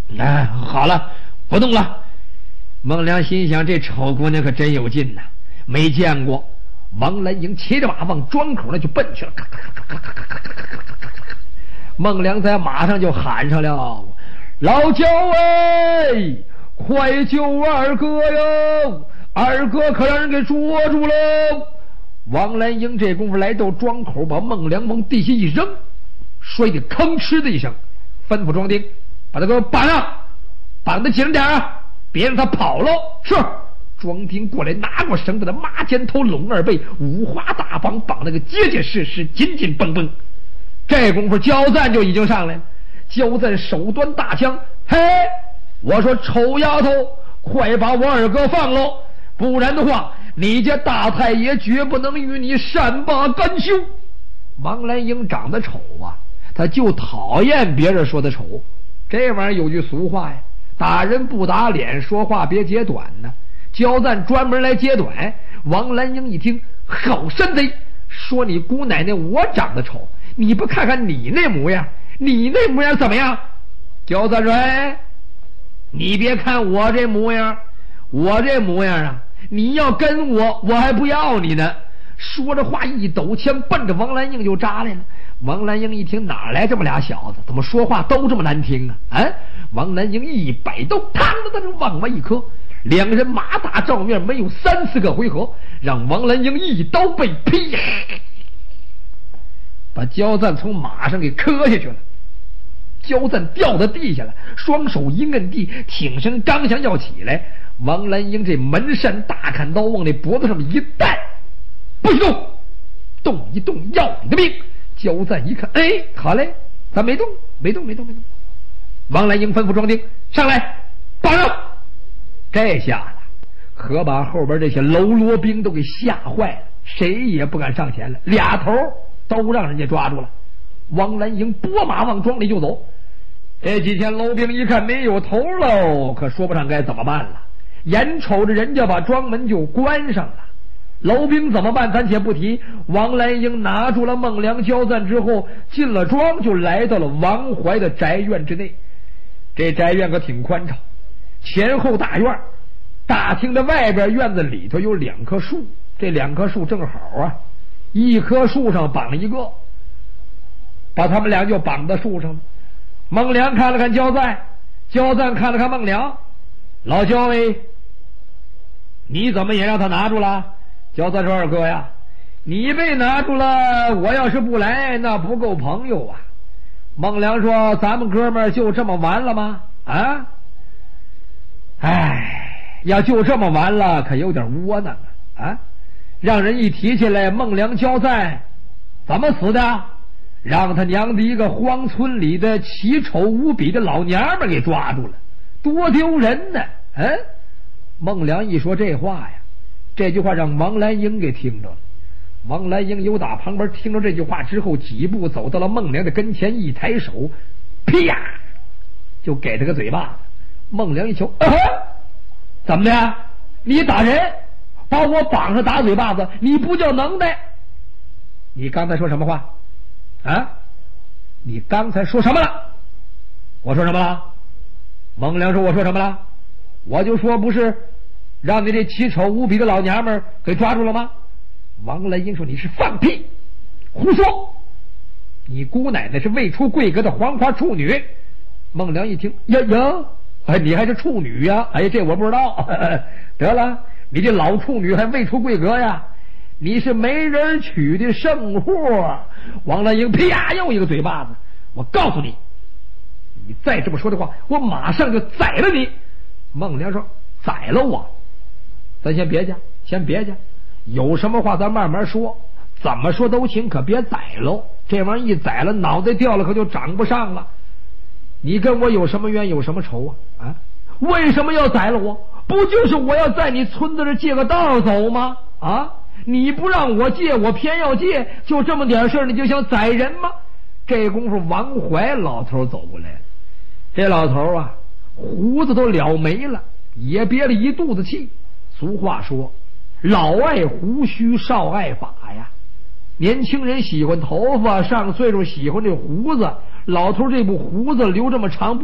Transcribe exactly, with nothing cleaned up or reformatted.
哎，好了，不动了。孟良心想，这丑姑娘可真有劲呐，没见过。王兰英骑着马往庄口那就奔去了。孟良在马上就喊上了：“老焦哎，快救二哥哟！二哥可让人给捉住了！”王兰英这功夫来到庄口，把孟良往地下一扔，摔得吭哧的一声，吩咐庄丁把他给我绑上，绑得紧点啊，别让他跑喽。是。庄丁过来拿过绳子的马肩头拢二背，五花大绑，绑那个结结实实，紧紧绷绷。这功夫焦赞就已经上来了，焦赞手端大枪，嘿，我说丑丫头，快把我二哥放喽，不然的话你家大太爷绝不能与你善罢甘休。王兰英长得丑啊，他就讨厌别人说的丑，这玩意儿有句俗话呀，打人不打脸，说话别揭短呢。焦赞专门来揭短。王兰英一听，好山贼，说你姑奶奶我长得丑，你不看看你那模样，你那模样怎么样？焦赞说，哎，你别看我这模样，我这模样啊，你要跟我我还不要你呢。说着话一抖枪奔着王兰英就扎来了。王兰英一听，哪来这么俩小子，怎么说话都这么难听啊？啊！王兰英一摆刀，嘡的的往外一磕，两人马打照面，没有三四个回合，让王兰英一刀被劈，把焦赞从马上给磕下去了。焦赞掉到地下了，双手一摁地，挺身刚想要起来，王兰英这门扇大砍刀往那脖子上面一带，不许动，动一动要你的命。焦赞一看，哎，好嘞，咱没动，没动，没动，没动。王兰英吩咐庄丁上来，绑上。这下了，可把后边这些喽啰兵都给吓坏了，谁也不敢上前了，俩头都让人家抓住了。王兰英拨马往庄里就走。这几天楼兵一看没有头喽，可说不上该怎么办了，眼瞅着人家把庄门就关上了。楼兵怎么办咱且不提，王兰英拿住了孟良焦赞之后，进了庄，就来到了王怀的宅院之内。这宅院可挺宽敞，前后大院，大厅的外边院子里头有两棵树，这两棵树正好啊，一棵树上绑一个，把他们俩就绑在树上了。孟良看了看焦赞，焦赞看了看孟良，老焦哎，你怎么也让他拿住了？焦赞说，二哥呀，你被拿住了，我要是不来那不够朋友啊。孟良说，咱们哥们儿就这么完了吗？啊，哎，要就这么完了可有点窝囊啊！啊，让人一提起来孟良焦赞怎么死的，让他娘的一个荒村里的奇丑无比的老娘们给抓住了，多丢人呢！嗯、啊，孟良一说这话呀，这句话让王兰英给听着了。王兰英由打旁边听着这句话之后，几步走到了孟良的跟前，一抬手，啪，就给他个嘴巴子。孟良一瞧，啊，怎么的？你打人，把我绑上打嘴巴子，你不叫能耐？你刚才说什么话？啊？你刚才说什么了？我说什么了？孟良说，我说什么了？我就说不是让你这奇丑无比的老娘们给抓住了吗？王兰英说，你是放屁，胡说，你姑奶奶是未出贵阁的黄花处女。孟良一听，呀呀，哎，你还是处女呀？哎，这我不知道。呵呵，得了，你这老处女还未出贵阁呀？你是没人娶的剩货。王兰英啪又一个嘴巴子，我告诉你，你再这么说的话，我马上就宰了你。孟良说，宰了我？咱先别介，先别介，有什么话咱慢慢说，怎么说都行，可别宰喽。这玩意儿一宰了，脑袋掉了可就长不上了。你跟我有什么冤有什么仇啊？啊，为什么要宰了我？不就是我要在你村子这借个道走吗？啊，你不让我借，我偏要借，就这么点事儿你就想宰人吗？这功夫王怀老头走过来了，这老头啊胡子都了没了，也憋了一肚子气。俗话说，老爱胡须少爱发呀，年轻人喜欢头发，上岁数喜欢这胡子，老头这部胡子留这么长